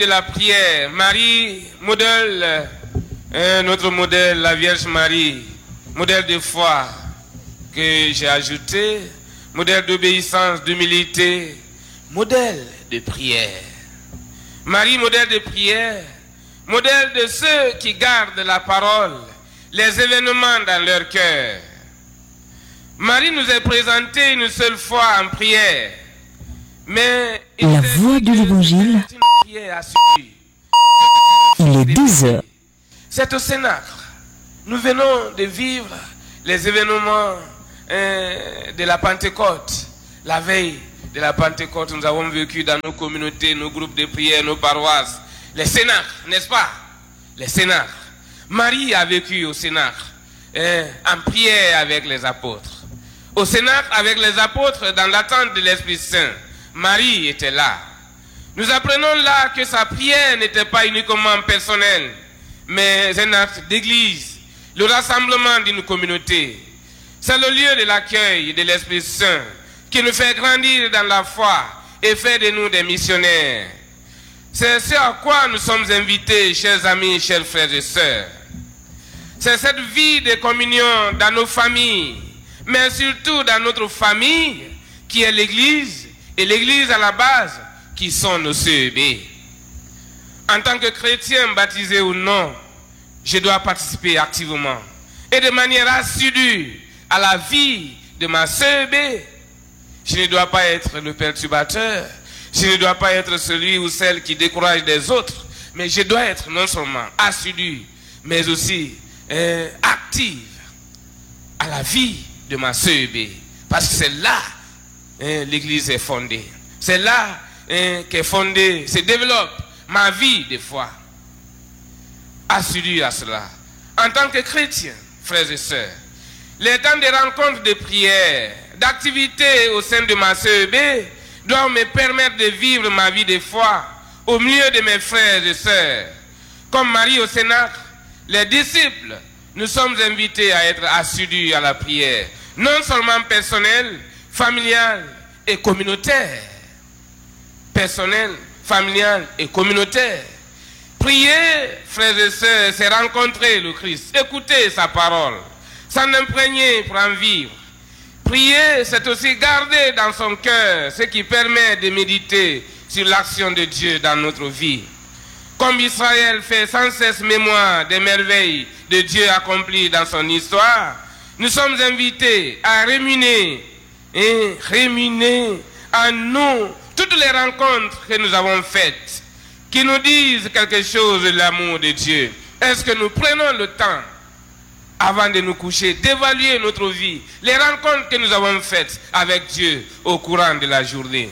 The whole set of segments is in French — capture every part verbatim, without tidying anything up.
de la prière. Marie, modèle, euh, notre modèle, la Vierge Marie, modèle de foi que j'ai ajouté, modèle d'obéissance, d'humilité, modèle de prière. Marie, modèle de prière, modèle de ceux qui gardent la parole, les événements dans leur cœur. Marie nous est présentée une seule fois en prière, mais la voix de l'Évangile, il est dix heures. C'est au Cénacle. Nous venons de vivre les événements euh, de la Pentecôte. La veille de la Pentecôte, nous avons vécu dans nos communautés, nos groupes de prière, nos paroisses, les Cénacles, n'est-ce pas? Les Cénacles. Marie a vécu au Cénacle, hein, en prière avec les apôtres. Au Cénacle, avec les apôtres, dans l'attente de l'Esprit Saint. Marie était là. Nous apprenons là que sa prière n'était pas uniquement personnelle, mais un acte d'église, le rassemblement d'une communauté. C'est le lieu de l'accueil de l'Esprit Saint qui nous fait grandir dans la foi et fait de nous des missionnaires. C'est ce à quoi nous sommes invités, chers amis, chers frères et sœurs. C'est cette vie de communion dans nos familles, mais surtout dans notre famille, qui est l'Église, et l'Église à la base, qui sont nos C E B. En tant que chrétien, baptisé ou non, je dois participer activement et de manière assidue à la vie de ma C E B. Je ne dois pas être le perturbateur, je ne dois pas être celui ou celle qui décourage des autres, mais je dois être non seulement assidu, mais aussi euh, active à la vie de ma C E B. Parce que c'est là hein, l'Église est fondée. C'est là hein, qu'est fondée, se développe ma vie de foi. Assidu à cela. En tant que chrétien, frères et sœurs, les temps de rencontres, de prière, d'activités au sein de ma C E B doivent me permettre de vivre ma vie de foi au milieu de mes frères et sœurs. Comme Marie au Cénacle, les disciples, nous sommes invités à être assidus à la prière, non seulement personnelle, familiale et communautaire. Personnelle, familiale et communautaire. Prier, frères et sœurs, c'est rencontrer le Christ, écouter sa parole, s'en imprégner pour en vivre. Prier, c'est aussi garder dans son cœur ce qui permet de méditer sur l'action de Dieu dans notre vie. Comme Israël fait sans cesse mémoire des merveilles de Dieu accomplies dans son histoire, nous sommes invités à rémunérer et rémunérer en nous toutes les rencontres que nous avons faites, qui nous disent quelque chose de l'amour de Dieu. Est-ce que nous prenons le temps, avant de nous coucher, d'évaluer notre vie, les rencontres que nous avons faites avec Dieu au courant de la journée?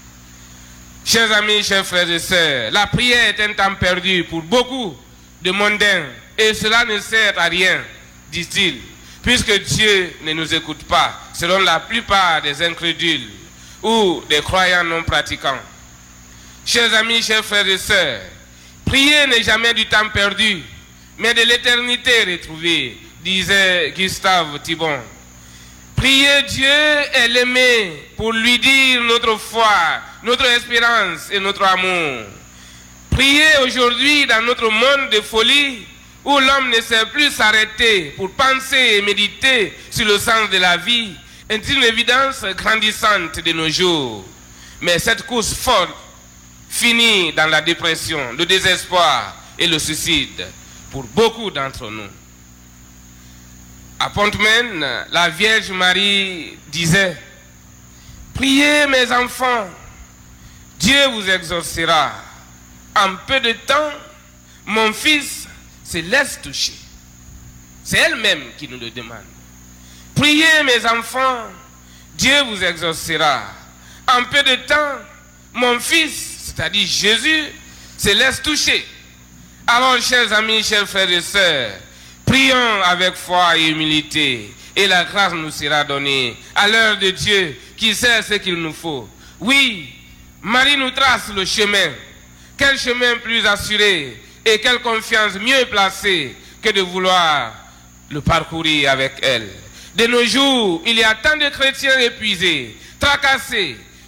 Chers amis, chers frères et sœurs, la prière est un temps perdu pour beaucoup de mondains, et cela ne sert à rien, dit-il, puisque Dieu ne nous écoute pas, selon la plupart des incrédules ou des croyants non pratiquants. Chers amis, chers frères et sœurs, prier n'est jamais du temps perdu, mais de l'éternité retrouvée, disait Gustave Thibon. Prier Dieu et l'aimer pour lui dire notre foi, notre espérance et notre amour. Prier aujourd'hui dans notre monde de folie où l'homme ne sait plus s'arrêter pour penser et méditer sur le sens de la vie est une évidence grandissante de nos jours. Mais cette course folle finit dans la dépression, le désespoir et le suicide pour beaucoup d'entre nous. À Pont-Maine, la Vierge Marie disait: priez mes enfants, Dieu vous exaucera. En peu de temps, mon fils se laisse toucher. C'est elle-même qui nous le demande. Priez mes enfants, Dieu vous exaucera. En peu de temps, mon fils, c'est-à-dire Jésus, se laisse toucher. Alors, chers amis, chers frères et sœurs, prions avec foi et humilité, et la grâce nous sera donnée à l'heure de Dieu qui sait ce qu'il nous faut. Oui, Marie nous trace le chemin. Quel chemin plus assuré et quelle confiance mieux placée que de vouloir le parcourir avec elle. De nos jours, il y a tant de chrétiens épuisés, tracassés,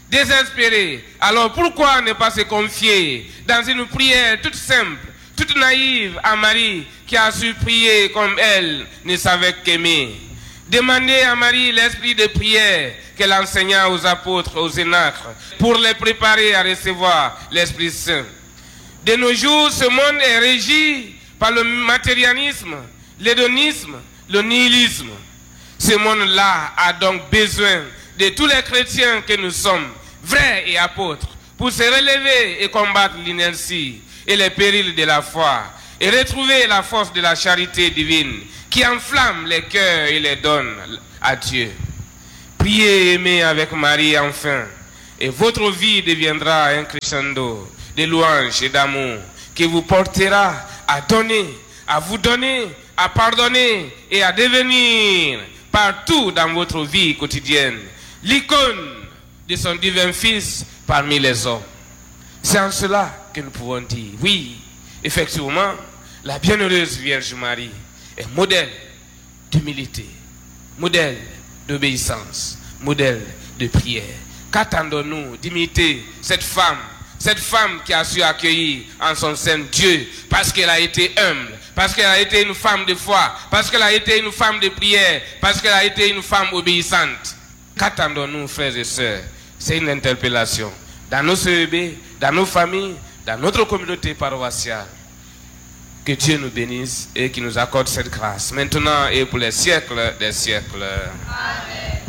désespéré. Alors pourquoi ne pas se confier dans une prière toute simple, toute naïve à Marie qui a su prier comme elle ne savait qu'aimer? Demandez à Marie l'esprit de prière qu'elle enseigna aux apôtres, aux énâtres, pour les préparer à recevoir l'Esprit Saint. De nos jours, ce monde est régi par le matérialisme, l'hédonisme, le nihilisme. Ce monde-là a donc besoin de tous les chrétiens que nous sommes, vrais et apôtres, pour se relever et combattre l'inertie et les périls de la foi, et retrouver la force de la charité divine qui enflamme les cœurs et les donne à Dieu. Priez et aimez avec Marie enfin, et votre vie deviendra un crescendo de louanges et d'amour qui vous portera à donner, à vous donner, à pardonner et à devenir partout dans votre vie quotidienne l'icône de son divin Fils parmi les hommes. C'est en cela que nous pouvons dire, oui, effectivement, la bienheureuse Vierge Marie est modèle d'humilité, modèle d'obéissance, modèle de prière. Qu'attendons-nous d'imiter cette femme, cette femme qui a su accueillir en son sein Dieu, parce qu'elle a été humble, parce qu'elle a été une femme de foi, parce qu'elle a été une femme de prière, parce qu'elle a été une femme obéissante. Qu'attendons-nous, frères et sœurs? C'est une interpellation. Dans nos C E B, dans nos familles, dans notre communauté paroissiale. Que Dieu nous bénisse et qu'il nous accorde cette grâce, maintenant et pour les siècles des siècles. Amen.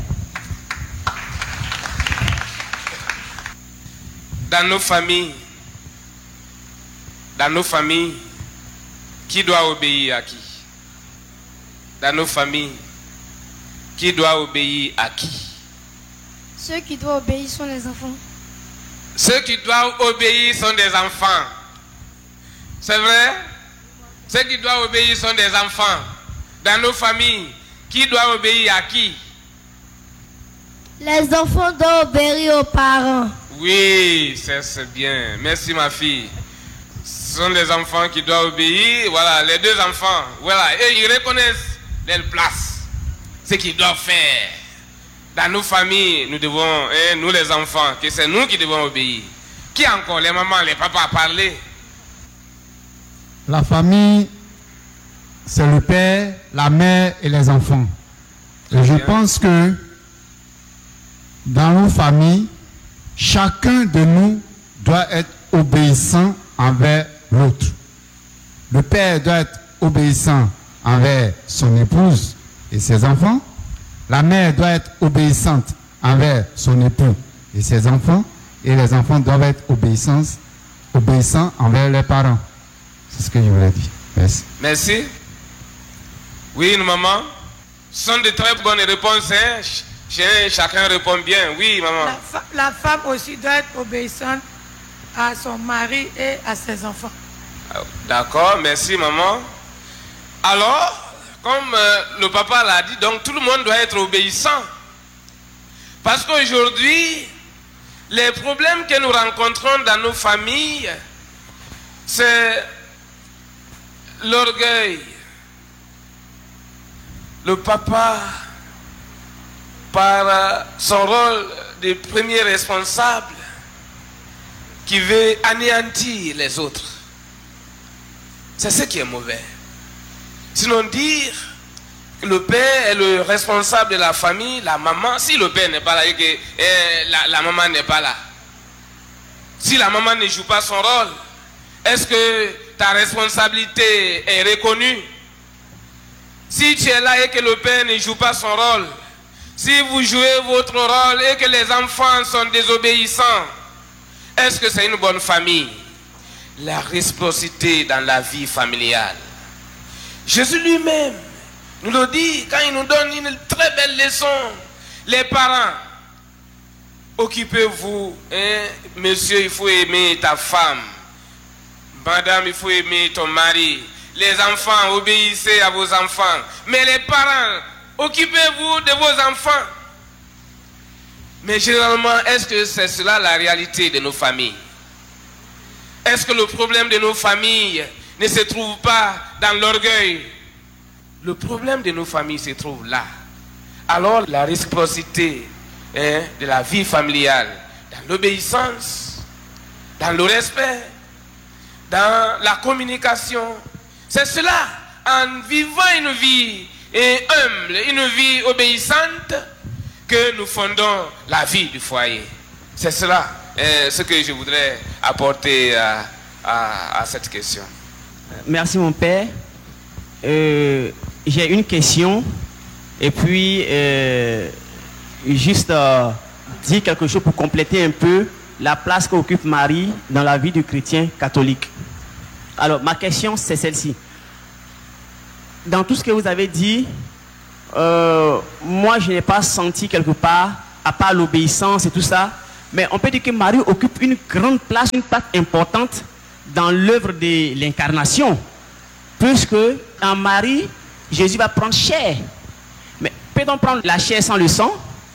Dans nos familles, dans nos familles, qui doit obéir à qui? Dans nos familles, qui doit obéir à qui? Ceux qui doivent obéir sont les enfants. Ceux qui doivent obéir sont des enfants. C'est vrai? Ceux qui doivent obéir sont des enfants. Dans nos familles, qui doit obéir à qui? Les enfants doivent obéir aux parents. Oui, c'est bien. Merci ma fille. Ce sont les enfants qui doivent obéir. Voilà, les deux enfants. Voilà, et ils reconnaissent leur place. Ce qu'ils doivent faire. Dans nos familles, nous devons, hein, nous les enfants, que c'est nous qui devons obéir. Qui encore? Les mamans, les papas parler? La famille, c'est le père, la mère et les enfants. Et je pense que dans nos familles, chacun de nous doit être obéissant envers l'autre. Le père doit être obéissant envers son épouse et ses enfants. La mère doit être obéissante envers son époux et ses enfants. Et les enfants doivent être obéissants, obéissants envers leurs parents. C'est ce que je voulais dire. Merci. Merci. Oui, maman. Ce sont de très bonnes réponses. Hein? Ch chacun répond bien. Oui, maman. La, fa la femme aussi doit être obéissante à son mari et à ses enfants. D'accord, merci, maman. Alors, comme euh, le papa l'a dit, donc tout le monde doit être obéissant. Parce qu'aujourd'hui, les problèmes que nous rencontrons dans nos familles, c'est l'orgueil. Le papa, par son rôle de premier responsable, qui veut anéantir les autres. C'est ce qui est mauvais. Sinon dire que le père est le responsable de la famille, la maman, si le père n'est pas là et que eh, la, la maman n'est pas là, si la maman ne joue pas son rôle, est-ce que ta responsabilité est reconnue? Si tu es là et que le père ne joue pas son rôle, si vous jouez votre rôle et que les enfants sont désobéissants, est-ce que c'est une bonne famille? La réciprocité dans la vie familiale. Jésus lui-même nous le dit quand il nous donne une très belle leçon. Les parents, occupez-vous, hein? Monsieur, il faut aimer ta femme. Madame, il faut aimer ton mari. Les enfants, obéissez à vos enfants. Mais les parents, occupez-vous de vos enfants. Mais généralement, est-ce que c'est cela la réalité de nos familles? Est-ce que le problème de nos familles ne se trouve pas dans l'orgueil? Le problème de nos familles se trouve là. Alors la réciprocité hein, de la vie familiale dans l'obéissance, dans le respect, dans la communication. C'est cela, en vivant une vie et humble, une vie obéissante, que nous fondons la vie du foyer. C'est cela euh, ce que je voudrais apporter à, à, à cette question. Merci mon père. Euh, J'ai une question et puis euh, juste euh, dire quelque chose pour compléter un peu la place qu'occupe Marie dans la vie du chrétien catholique. Alors ma question c'est celle-ci. Dans tout ce que vous avez dit, euh, moi je n'ai pas senti quelque part, à part l'obéissance et tout ça, mais on peut dire que Marie occupe une grande place, une place importante dans l'œuvre de l'incarnation, puisque en Marie, Jésus va prendre chair. Mais peut-on prendre la chair sans le sang?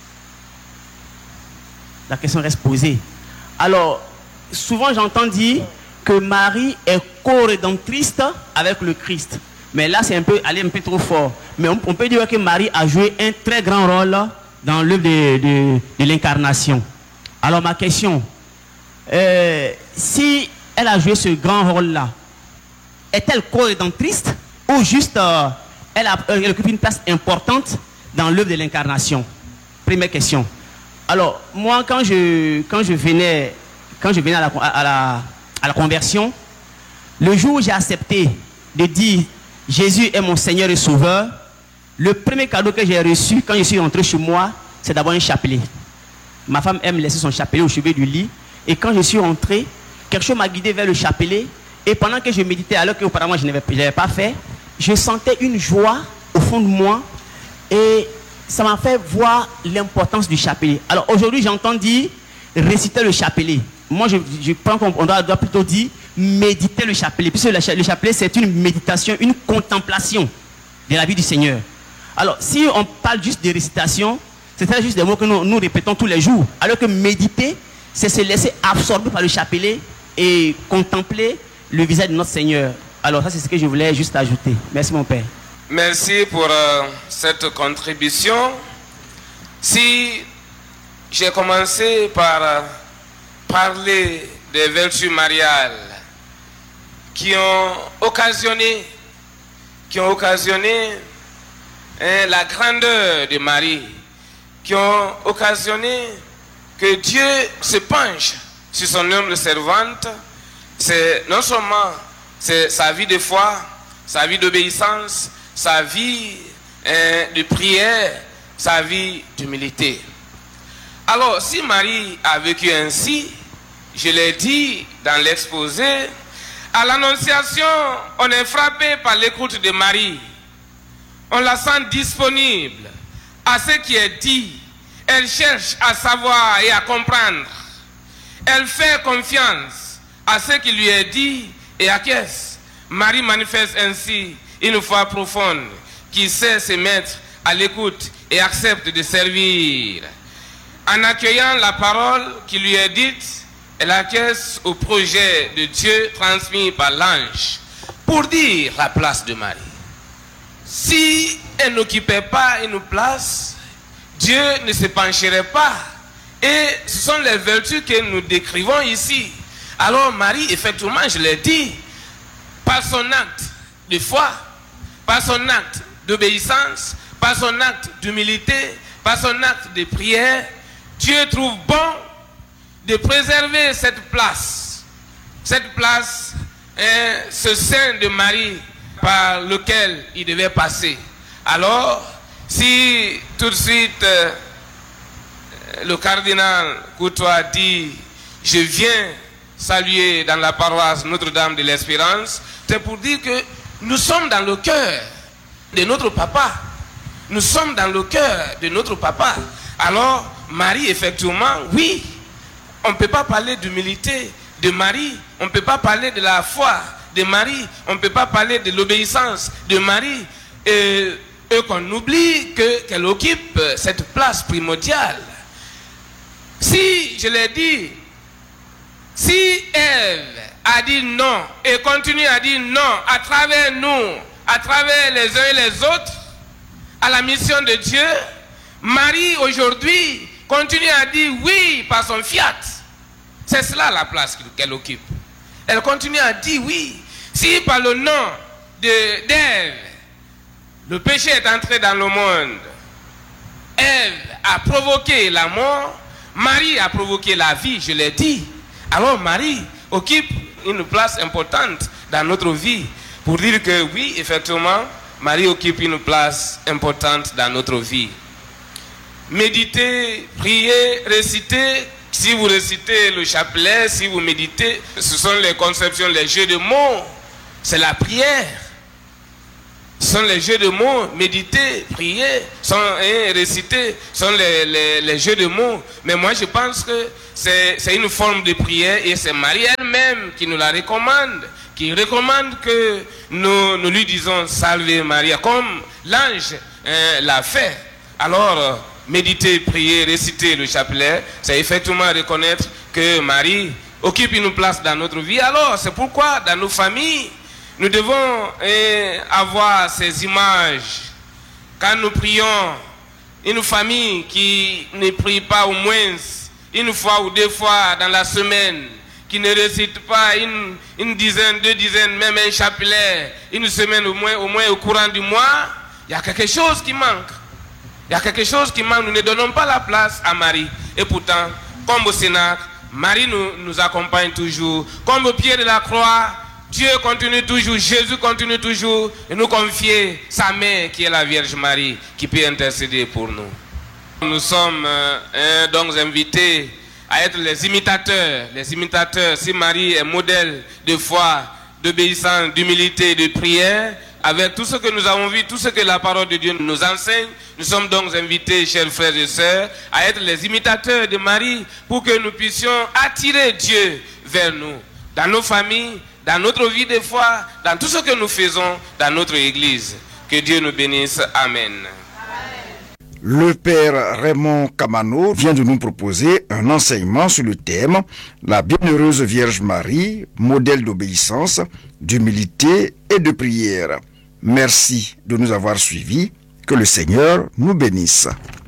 La question reste posée. Alors, souvent j'entends dire que Marie est co-rédemptrice avec le Christ. Mais là, c'est un peu aller un peu trop fort. Mais on, on peut dire que Marie a joué un très grand rôle dans l'œuvre de, de, de l'incarnation. Alors ma question, euh, si elle a joué ce grand rôle-là, est-elle co-rédemptrice ou juste euh, elle, a, elle occupe une place importante dans l'œuvre de l'incarnation? Première question. Alors moi, quand je, quand je venais, quand je venais à la, à la, à la conversion, le jour où j'ai accepté de dire Jésus est mon Seigneur et Sauveur, le premier cadeau que j'ai reçu quand je suis rentré chez moi, c'est d'avoir un chapelet. Ma femme aime laisser son chapelet au chevet du lit. Et quand je suis rentré, quelque chose m'a guidé vers le chapelet. Et pendant que je méditais, alors qu'auparavant je n'avais pas fait, je sentais une joie au fond de moi. Et ça m'a fait voir l'importance du chapelet. Alors aujourd'hui, j'entends dire réciter le chapelet. Moi, je, je pense qu'on doit, doit plutôt dire méditer le chapelet. Puisque le chapelet, c'est une méditation, une contemplation de la vie du Seigneur. Alors, si on parle juste de récitation, c'est juste des mots que nous, nous répétons tous les jours. Alors que méditer, c'est se laisser absorber par le chapelet et contempler le visage de notre Seigneur. Alors ça, c'est ce que je voulais juste ajouter. Merci mon Père. Merci pour euh, cette contribution. Si j'ai commencé par euh, parler des vertus mariales qui ont occasionné, qui ont occasionné hein, la grandeur de Marie, qui ont occasionné que Dieu se penche sur son humble servante, c'est non seulement c'est sa vie de foi, sa vie d'obéissance, sa vie hein, de prière, sa vie d'humilité. Alors, si Marie a vécu ainsi, je l'ai dit dans l'exposé, à l'Annonciation, on est frappé par l'écoute de Marie. On la sent disponible à ce qui est dit. Elle cherche à savoir et à comprendre. Elle fait confiance à ce qui lui est dit et acquiesce. Marie manifeste ainsi une foi profonde qui sait se mettre à l'écoute et accepte de servir. En accueillant la parole qui lui est dite, elle acquiesce au projet de Dieu transmis par l'ange pour dire la place de Marie. Si elle n'occupait pas une place, Dieu ne se pencherait pas. Et ce sont les vertus que nous décrivons ici. Alors Marie, effectivement, je l'ai dit, par son acte de foi, par son acte d'obéissance, par son acte d'humilité, par son acte de prière, Dieu trouve bon de préserver cette place. Cette place, hein, ce sein de Marie par lequel il devait passer. Alors, si tout de suite euh, le cardinal Courtois dit « Je viens saluer dans la paroisse Notre-Dame de l'Espérance », c'est pour dire que nous sommes dans le cœur de notre papa. Nous sommes dans le cœur de notre papa. Alors, Marie, effectivement, oui, on ne peut pas parler d'humilité de Marie, on ne peut pas parler de la foi de Marie, on ne peut pas parler de l'obéissance de Marie, et, et qu'on oublie que, qu'elle occupe cette place primordiale. Si, je l'ai dit, si Ève a dit non et continue à dire non à travers nous, à travers les uns et les autres, à la mission de Dieu, Marie aujourd'hui continue à dire oui par son fiat. C'est cela la place qu'elle occupe. Elle continue à dire oui. Si par le nom de d'Ève, le péché est entré dans le monde, Ève a provoqué la mort, Marie a provoqué la vie, je l'ai dit. Alors Marie occupe une place importante dans notre vie pour dire que oui, effectivement, Marie occupe une place importante dans notre vie. Méditer, prier, réciter. Si vous récitez le chapelet, si vous méditez, ce sont les conceptions, les jeux de mots. C'est la prière. Ce sont les jeux de mots. Méditer, prier, sont, hein, réciter, sont les, les, les jeux de mots. Mais moi, je pense que c'est une forme de prière et c'est Marie elle-même qui nous la recommande, qui recommande que nous, nous lui disons Salve Maria, comme l'ange hein, l'a fait. Alors, méditer, prier, réciter le chapelet, c'est effectivement reconnaître que Marie occupe une place dans notre vie. Alors, c'est pourquoi dans nos familles, nous devons eh, avoir ces images. Quand nous prions, une famille qui ne prie pas au moins une fois ou deux fois dans la semaine, qui ne récite pas une, une dizaine, deux dizaines, même un chapelet, une semaine au moins, au moins au courant du mois, il y a quelque chose qui manque. Il y a quelque chose qui manque. Nous ne donnons pas la place à Marie. Et pourtant, comme au Sénat, Marie nous, nous accompagne toujours. Comme au pied de la croix, Dieu continue toujours, Jésus continue toujours de nous confier sa mère qui est la Vierge Marie, qui peut intercéder pour nous. Nous sommes euh, donc invités à être les imitateurs. Les imitateurs, si Marie est modèle de foi, d'obéissance, d'humilité, de prière, avec tout ce que nous avons vu, tout ce que la parole de Dieu nous enseigne, nous sommes donc invités, chers frères et sœurs, à être les imitateurs de Marie pour que nous puissions attirer Dieu vers nous, dans nos familles, dans notre vie de foi, dans tout ce que nous faisons dans notre Église. Que Dieu nous bénisse. Amen. Le Père Raymond Kamano vient de nous proposer un enseignement sur le thème « La bienheureuse Vierge Marie, modèle d'obéissance, d'humilité et de prière ». Merci de nous avoir suivis. Que le Seigneur nous bénisse.